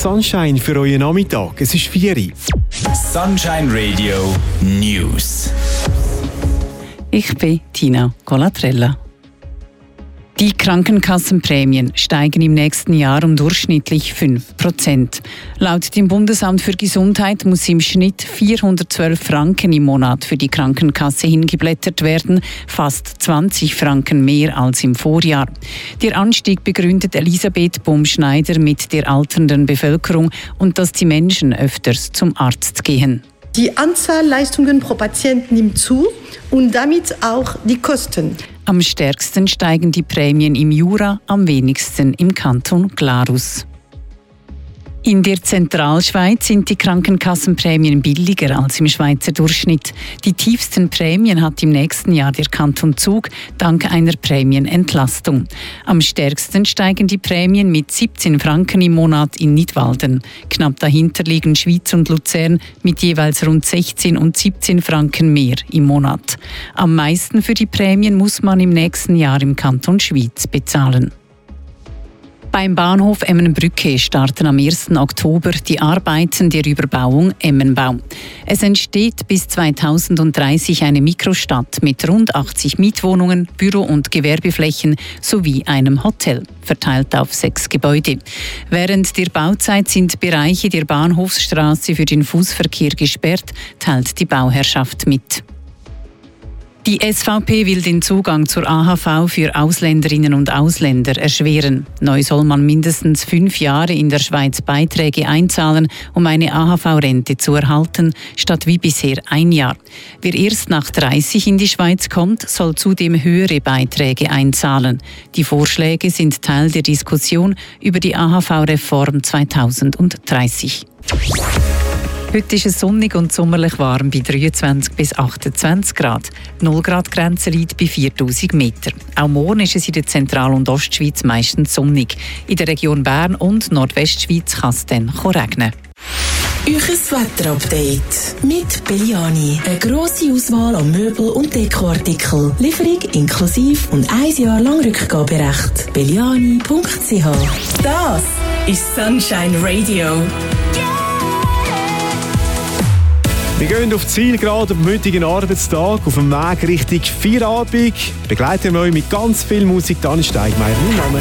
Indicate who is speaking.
Speaker 1: Sunshine für euren Nachmittag. Es ist 4 Uhr.
Speaker 2: Sunshine Radio News.
Speaker 3: Ich bin Tina Colatrella. Die Krankenkassenprämien steigen im nächsten Jahr um durchschnittlich 5%. Laut dem Bundesamt für Gesundheit muss im Schnitt 412 Franken im Monat für die Krankenkasse hingeblättert werden, fast 20 Franken mehr als im Vorjahr. Der Anstieg begründet Elisabeth Bumschneider mit der alternden Bevölkerung und dass die Menschen öfters zum Arzt gehen.
Speaker 4: Die Anzahl Leistungen pro Patient nimmt zu und damit auch die Kosten.
Speaker 3: Am stärksten steigen die Prämien im Jura, am wenigsten im Kanton Glarus. In der Zentralschweiz sind die Krankenkassenprämien billiger als im Schweizer Durchschnitt. Die tiefsten Prämien hat im nächsten Jahr der Kanton Zug dank einer Prämienentlastung. Am stärksten steigen die Prämien mit 17 Franken im Monat in Nidwalden. Knapp dahinter liegen Schwyz und Luzern mit jeweils rund 16 und 17 Franken mehr im Monat. Am meisten für die Prämien muss man im nächsten Jahr im Kanton Schwyz bezahlen. Beim Bahnhof Emmenbrücke starten am 1. Oktober die Arbeiten der Überbauung Emmenbau. Es entsteht bis 2030 eine Mikrostadt mit rund 80 Mietwohnungen, Büro- und Gewerbeflächen sowie einem Hotel, verteilt auf 6 Gebäude. Während der Bauzeit sind Bereiche der Bahnhofsstraße für den Fußverkehr gesperrt, teilt die Bauherrschaft mit. Die SVP will den Zugang zur AHV für Ausländerinnen und Ausländer erschweren. Neu soll man mindestens 5 Jahre in der Schweiz Beiträge einzahlen, um eine AHV-Rente zu erhalten, statt wie bisher 1 Jahr. Wer erst nach 30 in die Schweiz kommt, soll zudem höhere Beiträge einzahlen. Die Vorschläge sind Teil der Diskussion über die AHV-Reform 2030. Heute ist es sonnig und sommerlich warm bei 23 bis 28 Grad. Die 0-Grad-Grenze liegt bei 4000 Meter. Auch morgen ist es in der Zentral- und Ostschweiz meistens sonnig. In der Region Bern und Nordwestschweiz kann es dann regnen.
Speaker 5: Euches Wetterupdate mit Belliani. Eine grosse Auswahl an Möbel- und Dekoartikeln. Lieferung inklusive und 1 Jahr lang Rückgaberecht. Belliani.ch. Das ist Sunshine Radio.
Speaker 1: Wir gehen auf Zielgerade am heutigen Arbeitstag auf dem Weg Richtung Feierabend. Begleiten wir euch mit ganz viel Musik. Dani Steigmeier, mein Name.